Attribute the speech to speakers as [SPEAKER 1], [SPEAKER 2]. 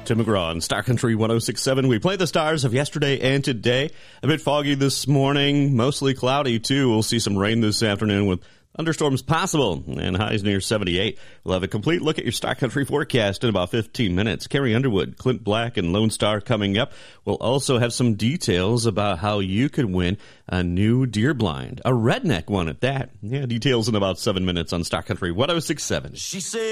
[SPEAKER 1] Tim McGraw on Star Country 106.7. We play the stars of yesterday and today. A bit foggy this morning, mostly cloudy too. We'll see some rain this afternoon with thunderstorms possible and highs near 78. We'll have a complete look at your Star Country forecast in about 15 minutes. Carrie Underwood, Clint Black, and Lone Star coming up. We'll also have some details about how you could win a new deer blind, a redneck one at that. Yeah, details in about 7 minutes on Star Country 106.7.
[SPEAKER 2] She said